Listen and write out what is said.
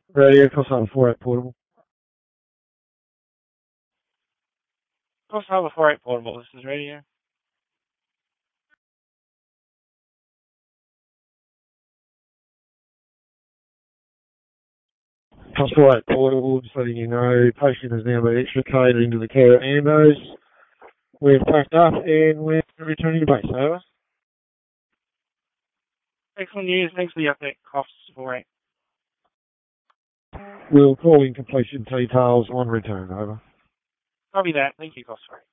Radio, Cross Harbour 48 Portable. Cross Harbour 48 Portable, this is radio. Cross 48 Portable, just letting you know, patient has now been extricated into the care of Ambos. We've packed up and we're returning to base, over. Excellent news, thanks for the update, Costs 48. We'll call in completion details on return, over. Copy that, thank you, Costs 48.